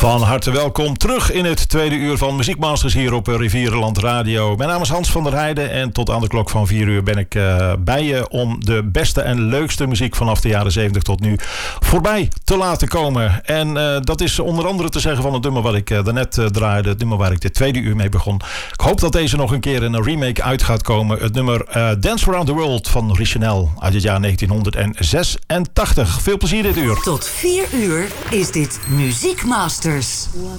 Van harte welkom terug in het tweede uur van Muziekmasters hier op Rivierenland Radio. Mijn naam is Hans van der Heijden en tot aan de klok van 4 uur ben ik bij je om de beste en leukste muziek vanaf de jaren 70 tot nu voorbij te laten komen. En dat is onder andere te zeggen van het nummer wat ik daarnet draaide, het nummer waar ik dit tweede uur mee begon. Ik hoop dat deze nog een keer in een remake uit gaat komen. Het nummer Dance Around the World van Richanel uit het jaar 1986. Veel plezier dit uur. Tot 4 uur is dit Muziekmasters. What